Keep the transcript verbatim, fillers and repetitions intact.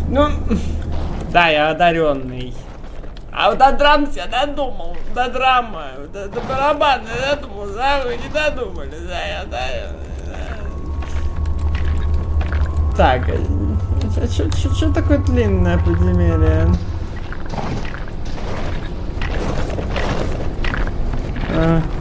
Ну, да, я одаренный. А вот до драм я додумал, до драмы, до, до барабана я додумал, да, вы не додумали, да, я, да, я, да. Так, что такое длинное подземелье? А.